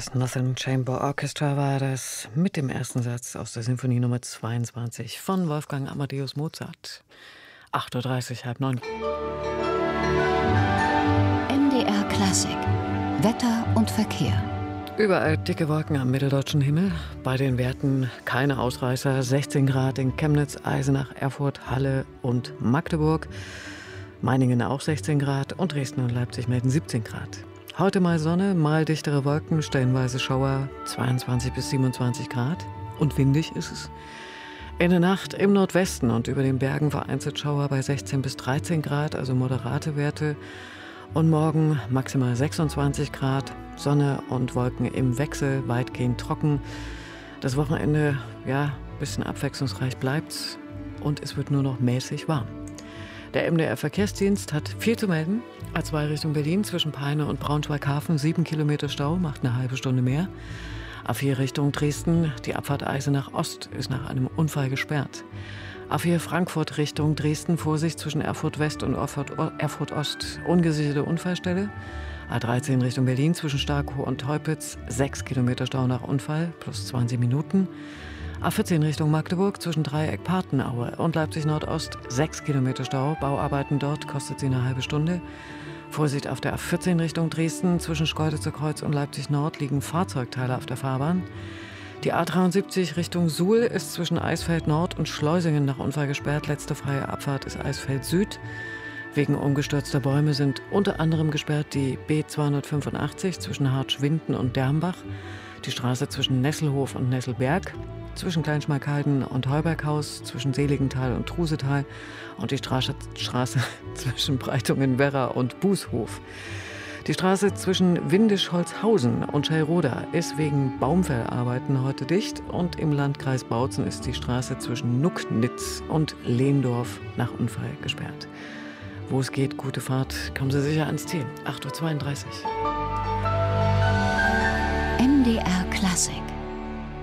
Das Northern Chamber Orchestra war das mit dem ersten Satz aus der Sinfonie Nummer 22 von Wolfgang Amadeus Mozart. 8:30 Uhr, halb neun. MDR Klassik. Wetter und Verkehr. Überall dicke Wolken am mitteldeutschen Himmel. Bei den Werten keine Ausreißer. 16 Grad in Chemnitz, Eisenach, Erfurt, Halle und Magdeburg. Meiningen auch 16 Grad und Dresden und Leipzig melden 17 Grad. Heute mal Sonne, mal dichtere Wolken, stellenweise Schauer, 22 bis 27 Grad. Und windig ist es. In der Nacht im Nordwesten und über den Bergen vereinzelt Schauer bei 16 bis 13 Grad, also moderate Werte. Und morgen maximal 26 Grad, Sonne und Wolken im Wechsel, weitgehend trocken. Das Wochenende, ja, ein bisschen abwechslungsreich bleibt's und es wird nur noch mäßig warm. Der MDR-Verkehrsdienst hat viel zu melden. A2 Richtung Berlin zwischen Peine und Braunschweig-Hafen 7 Kilometer Stau, macht eine halbe Stunde mehr. A4 Richtung Dresden, die Abfahrt Eisenach Ost ist nach einem Unfall gesperrt. A4 Frankfurt Richtung Dresden, Vorsicht zwischen Erfurt West und Erfurt Ost, ungesicherte Unfallstelle. A13 Richtung Berlin zwischen Starkow und Teupitz, 6 Kilometer Stau nach Unfall, plus 20 Minuten. A14 Richtung Magdeburg zwischen Dreieck Partenaue und Leipzig Nordost, 6 Kilometer Stau, Bauarbeiten dort, kostet sie eine halbe Stunde. Vorsicht auf der A14 Richtung Dresden, zwischen Schkeuditzer Kreuz und Leipzig Nord liegen Fahrzeugteile auf der Fahrbahn. Die A73 Richtung Suhl ist zwischen Eisfeld Nord und Schleusingen nach Unfall gesperrt. Letzte freie Abfahrt ist Eisfeld Süd. Wegen umgestürzter Bäume sind unter anderem gesperrt die B285 zwischen Hartschwinden und Dermbach, die Straße zwischen Nesselhof und Nesselberg, zwischen Kleinschmalkalden und Heuberghaus, zwischen Seligenthal und Trusetal und die Straße zwischen Breitungen-Werra und Bußhof. Die Straße zwischen Windisch-Holzhausen und Schellroda ist wegen Baumfellarbeiten heute dicht und im Landkreis Bautzen ist die Straße zwischen Nucknitz und Lehndorf nach Unfall gesperrt. Wo es geht, gute Fahrt, kommen Sie sicher ans Ziel. 8:32 Uhr. MDR Klassik.